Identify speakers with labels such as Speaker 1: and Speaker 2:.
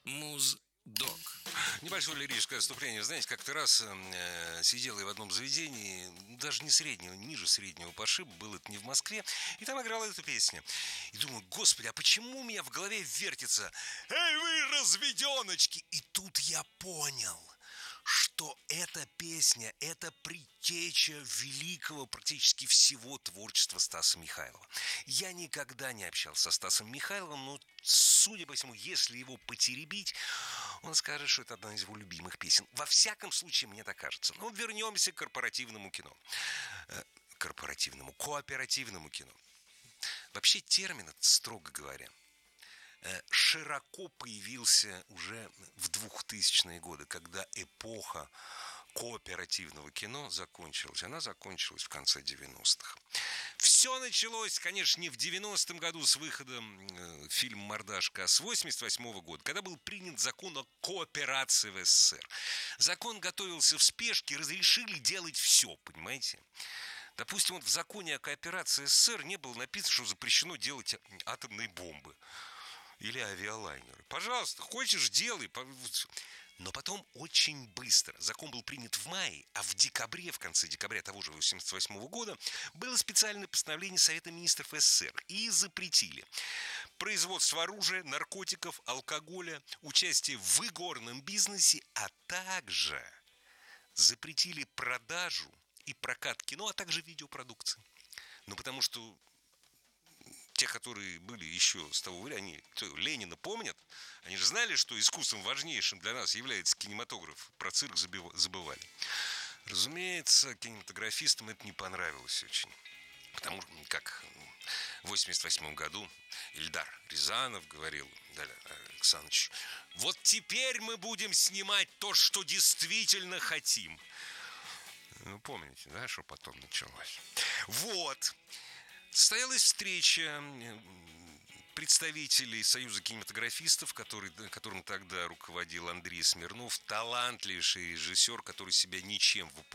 Speaker 1: Муздок.
Speaker 2: Небольшое лирическое отступление. Знаете, как-то раз сидел я в одном заведении, даже не среднего, ниже среднего пошиба, был это не в Москве, и там играла эта песня. И думаю, господи, а почему у меня в голове вертится «Эй, вы, разведеночки!» И тут я понял, что эта песня, это предтеча великого практически всего творчества Стаса Михайлова. Я никогда не общался со Стасом Михайловым, но, судя по всему, если его потеребить, он скажет, что это одна из его любимых песен. Во всяком случае, мне так кажется. Но вернемся к корпоративному кино. Кооперативному кино. Вообще термин, строго говоря, широко появился уже в 2000-е годы, когда эпоха кооперативного кино закончилась. Она закончилась в конце 90-х. Все началось, конечно, не в 90-м году с выходом фильма «Мордашка», а с 88-го года, когда был принят закон о кооперации в СССР. Закон готовился в спешке, разрешили делать все, понимаете? Допустим, вот в законе о кооперации СССР не было написано, что запрещено делать атомные бомбы или авиалайнеры. Пожалуйста, хочешь — делай. Но потом очень быстро, закон был принят в мае, а в декабре, в конце декабря того же 1988 года, было специальное постановление Совета министров СССР. И запретили производство оружия, наркотиков, алкоголя, участие в игорном бизнесе, а также запретили продажу и прокат кино, а также видеопродукции. Ну, потому что те, которые были еще с того времени, они Ленина помнят, они же знали, что искусством важнейшим для нас является кинематограф. Про цирк забывали. Разумеется, кинематографистам это не понравилось очень. Потому как в 1988 году Ильдар Рязанов говорил Далее Александрович: вот теперь мы будем снимать то, что действительно хотим. Ну, помните, да, что потом началось? Вот. Состоялась встреча представителей Союза кинематографистов, которым тогда руководил Андрей Смирнов, талантливейший режиссер, который себя ничем в